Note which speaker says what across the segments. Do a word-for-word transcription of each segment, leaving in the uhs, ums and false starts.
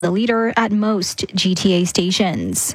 Speaker 1: the leader at most G T A stations.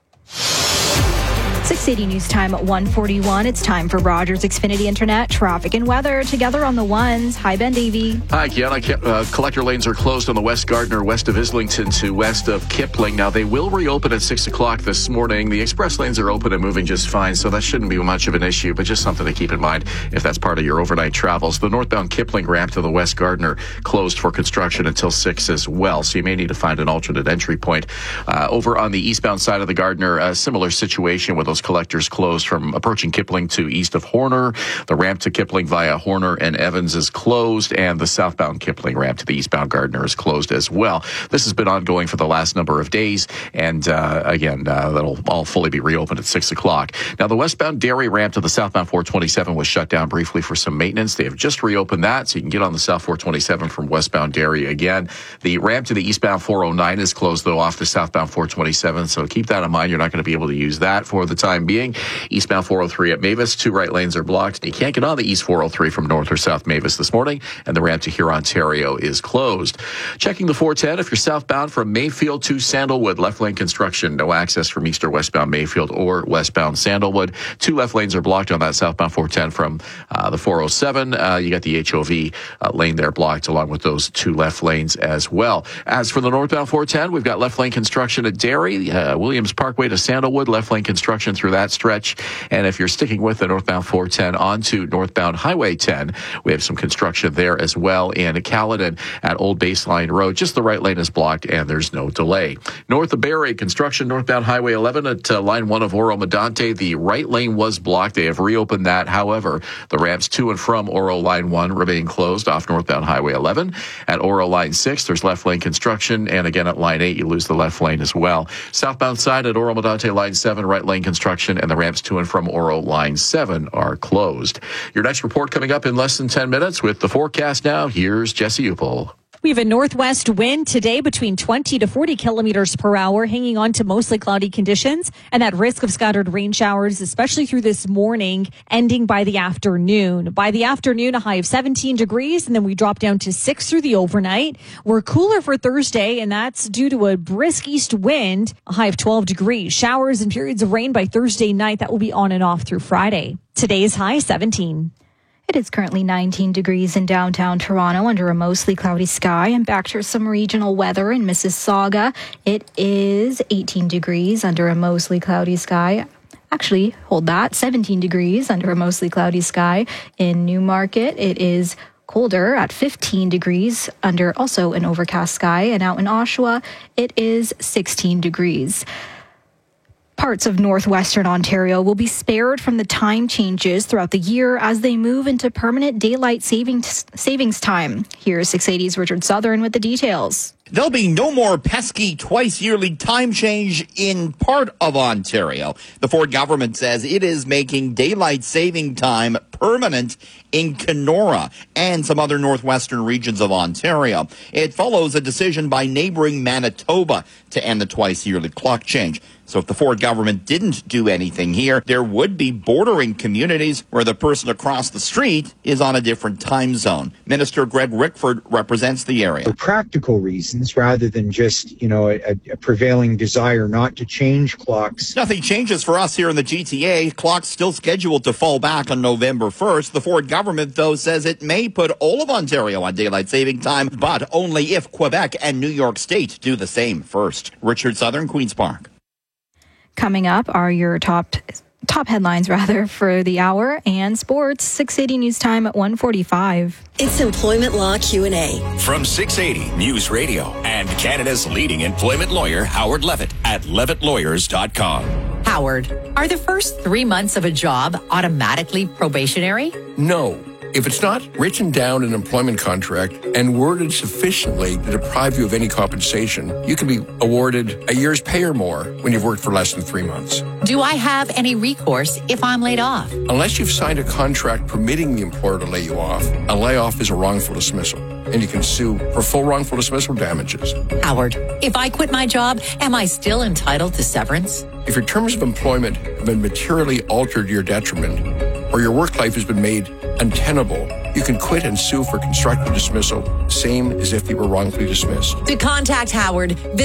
Speaker 1: six eighty News Time at one forty-one. It's time for Rogers Xfinity Internet traffic and weather together on the ones. Hi, Ben Davey.
Speaker 2: Hi, Kiana. Uh, collector lanes are closed on the West Gardner, west of Islington to west of Kipling. Now, they will reopen at six o'clock this morning. The express lanes are open and moving just fine, so that shouldn't be much of an issue, but just something to keep in mind if that's part of your overnight travels. The northbound Kipling ramp to the West Gardner closed for construction until six as well, so you may need to find an alternate entry point. Uh, over on the eastbound side of the Gardner, a similar situation with those collectors closed from approaching Kipling to east of Horner. The ramp to Kipling via Horner and Evans is closed, and the southbound Kipling ramp to the eastbound Gardner is closed as well. This has been ongoing for the last number of days, and uh, again, uh, that'll all fully be reopened at six o'clock. Now, the westbound Derry ramp to the southbound four twenty-seven was shut down briefly for some maintenance. They have just reopened that, so you can get on the south four twenty-seven from westbound Derry again. The ramp to the eastbound four oh nine is closed, though, off the southbound four twenty-seven, so keep that in mind. You're not going to be able to use that for the time being. Eastbound four oh three at Mavis, two right lanes are blocked. You can't get on the East four oh three from North or South Mavis this morning, and the ramp to Huron, Ontario is closed. Checking the four ten, if you're southbound from Mayfield to Sandalwood, left lane construction, no access from east or westbound Mayfield or westbound Sandalwood. Two left lanes are blocked on that southbound four ten from uh, the four oh seven. Uh, you got the H O V uh, lane there blocked along with those two left lanes as well. As for the northbound four ten, we've got left lane construction at Derry, uh, Williams Parkway to Sandalwood, left lane construction through that stretch. And if you're sticking with the northbound four ten onto northbound Highway ten, we have some construction there as well in Caledon at Old Baseline Road. Just the right lane is blocked and there's no delay. North of Barrie, construction northbound Highway eleven at uh, line one of Oro Medante. The right lane was blocked. They have reopened that. However, the ramps to and from Oro line one remain closed off northbound Highway eleven. At Oro line six, there's left lane construction. And again, at line eight, you lose the left lane as well. Southbound side at Oro Medante line seven, right lane construction, and the ramps to and from Oro line seven are closed. Your next report coming up in less than ten minutes with the forecast now. Here's Jesse Upel.
Speaker 3: We have a northwest wind today between twenty to forty kilometers per hour, hanging on to mostly cloudy conditions and that risk of scattered rain showers, especially through this morning, ending by the afternoon. By the afternoon, a high of seventeen degrees, and then we drop down to six through the overnight. We're cooler for Thursday, and that's due to a brisk east wind, a high of twelve degrees. Showers and periods of rain by Thursday night. That will be on and off through Friday. Today's high, seventeen.
Speaker 1: It is currently nineteen degrees in downtown Toronto under a mostly cloudy sky. And back to some regional weather in Mississauga. It is eighteen degrees under a mostly cloudy sky. Actually, hold that, seventeen degrees under a mostly cloudy sky. In Newmarket, it is colder at fifteen degrees under also an overcast sky. And out in Oshawa, it is sixteen degrees. Parts of northwestern Ontario will be spared from the time changes throughout the year as they move into permanent daylight savings, savings time. Here's six eighty's Richard Southern with the details.
Speaker 4: There'll be no more pesky twice-yearly time change in part of Ontario. The Ford government says it is making daylight saving time permanent in Kenora and some other northwestern regions of Ontario. It follows a decision by neighboring Manitoba to end the twice-yearly clock change. So if the Ford government didn't do anything here, there would be bordering communities where the person across the street is on a different time zone. Minister Greg Rickford represents the area.
Speaker 5: For practical reasons, rather than just, you know, a, a prevailing desire not to change clocks.
Speaker 4: Nothing changes for us here in the G T A. Clocks still scheduled to fall back on November first. The Ford government, though, says it may put all of Ontario on daylight saving time, but only if Quebec and New York State do the same first. Richard Southern, Queen's Park.
Speaker 1: Coming up are your top top headlines, rather, for the hour and sports. six eighty News Time at one forty-five.
Speaker 6: It's Employment Law Q and A.
Speaker 7: From six eighty News Radio and Canada's leading employment lawyer, Howard Levitt, at levitt lawyers dot com.
Speaker 8: Howard, are the first three months of a job automatically probationary?
Speaker 9: No. If it's not written down in an employment contract and worded sufficiently to deprive you of any compensation, you can be awarded a year's pay or more when you've worked for less than three months.
Speaker 8: Do I have any recourse if I'm laid off?
Speaker 9: Unless you've signed a contract permitting the employer to lay you off, a layoff is a wrongful dismissal, and you can sue for full wrongful dismissal damages.
Speaker 8: Howard, if I quit my job, am I still entitled to severance?
Speaker 9: If your terms of employment have been materially altered to your detriment, or your work life has been made untenable, You can quit and sue for constructive dismissal, same as if you were wrongfully dismissed.
Speaker 8: To contact Howard,